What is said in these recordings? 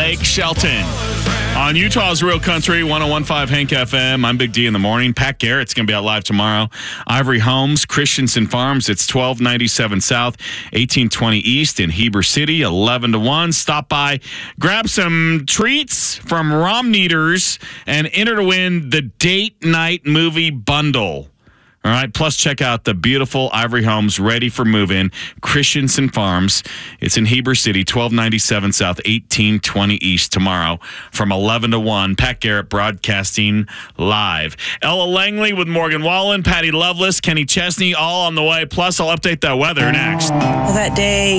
Blake Shelton. On Utah's Real Country, 101.5 Hank FM. I'm Big D in the morning. Pat Garrett's going to be out live tomorrow. Ivory Homes, Christensen Farms. It's 1297 South, 1820 East in Heber City, 11 to 1. Stop by, grab some treats from Romneaters, and enter to win the date night movie bundle. All right. Plus, check out the beautiful Ivory Homes ready for move-in, Christensen Farms. It's in Heber City, 1297 South, 1820 East tomorrow from 11 to 1. Pat Garrett broadcasting live. Ella Langley with Morgan Wallen, Patty Loveless, Kenny Chesney, all on the way. Plus, I'll update that weather next. Well, that day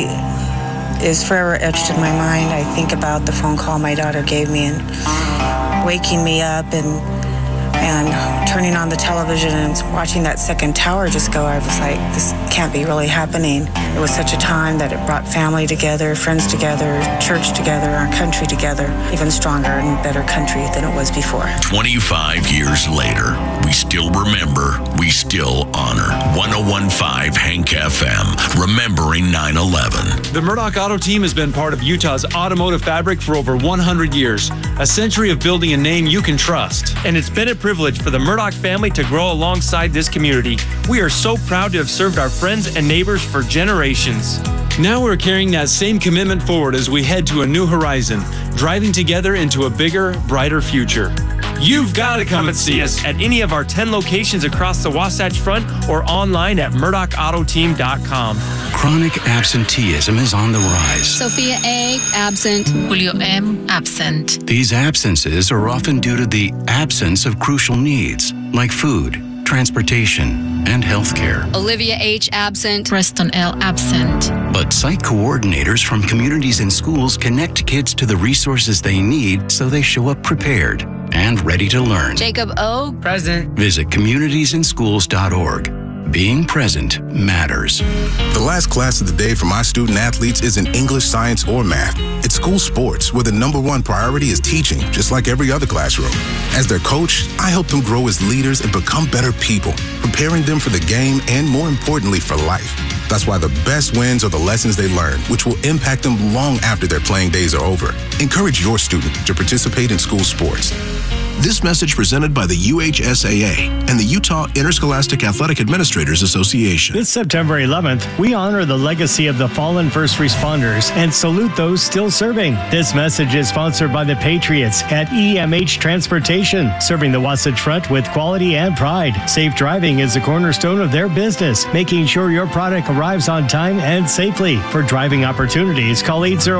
is forever etched in my mind. I think about the phone call my daughter gave me and waking me up and turning on the television and watching that second tower just go. I was like, this can't be really happening. It was such a time that it brought family together, friends together, church together, our country together, even stronger and better country than it was before. 25 years later, we still remember, we still honor. 101.5 Hank FM, remembering 9/11. The Murdoch Auto Team has been part of Utah's automotive fabric for over 100 years. A century of building a name you can trust. And it's been a privilege for the Murdoch family to grow alongside this community. We are so proud to have served our friends and neighbors for generations. Now we're carrying that same commitment forward as we head to a new horizon, driving together into a bigger, brighter future. You've got to come and see us at any of our 10 locations across the Wasatch Front or online at murdochautotteam.com. Chronic absenteeism is on the rise. Sophia A., absent. Julio M., absent. These absences are often due to the absence of crucial needs like food, transportation, and health care. Olivia H., absent. Preston L., absent. But site coordinators from communities and schools connect kids to the resources they need so they show up prepared and ready to learn. Jacob O., present. Visit communitiesinschools.org. Being present matters. The last class of the day for my student athletes isn't English, science, or math. It's school sports, where the number one priority is teaching, just like every other classroom. As their coach, I help them grow as leaders and become better people, preparing them for the game and, more importantly, for life. That's why the best wins are the lessons they learn, which will impact them long after their playing days are over. Encourage your student to participate in school sports. This message presented by the UHSAA and the Utah Interscholastic Athletic Administrators Association. This September 11th, we honor the legacy of the fallen first responders and salute those still serving. This message is sponsored by the Patriots at EMH Transportation, serving the Wasatch Front with quality and pride. Safe driving is the cornerstone of their business, making sure your product arrives on time and safely. For driving opportunities, call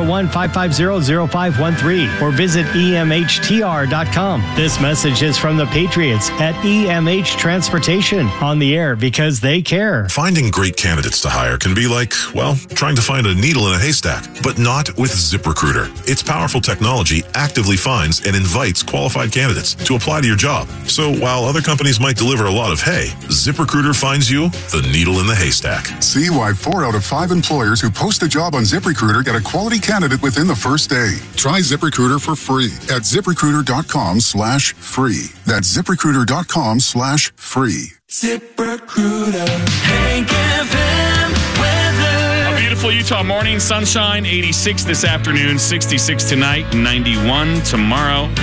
801-550-0513 or visit EMHTR.com. This message is from the Patriots at EMH Transportation, on the air because they care. Finding great candidates to hire can be like, well, trying to find a needle in a haystack, but not with ZipRecruiter. Its powerful technology actively finds and invites qualified candidates to apply to your job. So while other companies might deliver a lot of hay, ZipRecruiter finds you the needle in the haystack. See why 4 out of 5 employers who post a job on ZipRecruiter get a quality candidate within the first day. Try ZipRecruiter for free at ZipRecruiter.com/free. That's ZipRecruiter.com/free. ZipRecruiter. Hank FM weather. A beautiful Utah morning, sunshine, 86 this afternoon, 66 tonight, 91 tomorrow.